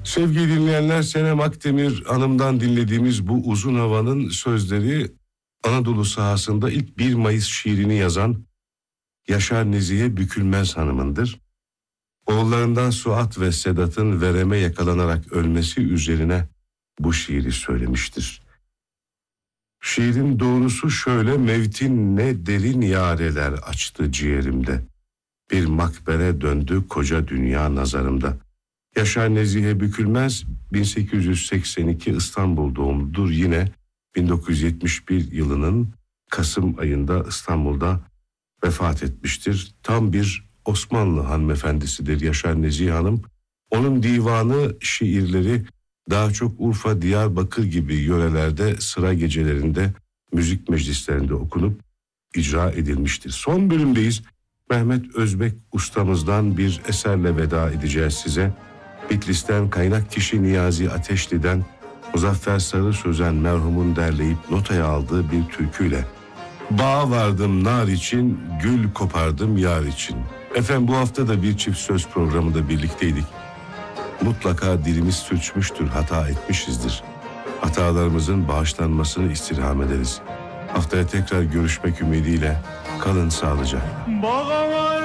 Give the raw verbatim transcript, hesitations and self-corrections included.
Sevgili dinleyenler, Senem Akdemir Hanım'dan dinlediğimiz bu uzun havanın sözleri Anadolu sahasında ilk bir Mayıs şiirini yazan Yaşar Nezihe Bükülmez Hanım'ındır. Oğullarından Suat ve Sedat'ın vereme yakalanarak ölmesi üzerine bu şiiri söylemiştir. Şiirin doğrusu şöyle: mevtin ne derin yareler açtı ciğerimde. Bir makbere döndü koca dünya nazarımda. Yaşar Nezihe Bükülmez bin sekiz yüz seksen iki İstanbul doğumludur. Yine bin dokuz yüz yetmiş bir yılının Kasım ayında İstanbul'da vefat etmiştir. Tam bir Osmanlı hanımefendisidir Yaşar Nezihe Hanım. Onun divanı, şiirleri daha çok Urfa, Diyarbakır gibi yörelerde sıra gecelerinde, müzik meclislerinde okunup icra edilmiştir. Son bölümdeyiz. Mehmet Özbek ustamızdan bir eserle veda edeceğiz size. Bitlis'ten kaynak kişi Niyazi Ateşli'den Muzaffer Sarı Sözen merhumun derleyip notaya aldığı bir türküyle "Bağa vardım nar için, gül kopardım yar için." Efendim, bu hafta da bir çift söz programında birlikteydik. Mutlaka dilimiz sürçmüştür, hata etmişizdir. Hatalarımızın bağışlanmasını istirham ederiz. Haftaya tekrar görüşmek ümidiyle kalın sağlıcakla.